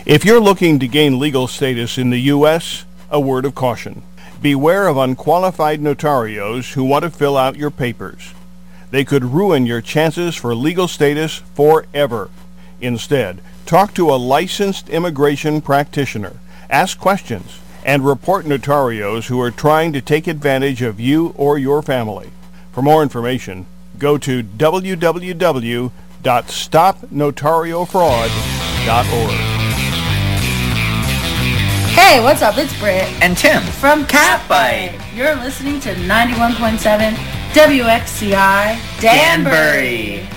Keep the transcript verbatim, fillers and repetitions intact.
If you're looking to gain legal status in the U S, a word of caution. Beware of unqualified notarios who want to fill out your papers. They could ruin your chances for legal status forever. Instead, talk to a licensed immigration practitioner, ask questions, and report notarios who are trying to take advantage of you or your family. For more information, go to w w w dot stop notario fraud dot org. Hey, what's up? It's Britt. And Tim. From Catbite. You're listening to ninety-one point seven W X C I Danbury. Danbury.